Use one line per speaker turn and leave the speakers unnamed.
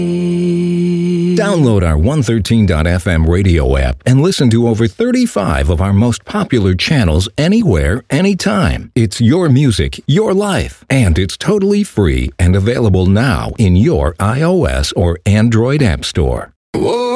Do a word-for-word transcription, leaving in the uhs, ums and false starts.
Download our one thirteen dot f m radio app and listen to over thirty-five of our most popular channels anywhere, anytime. It's your music, your life, and it's totally free and available now in your iOS or Android app store. Whoa.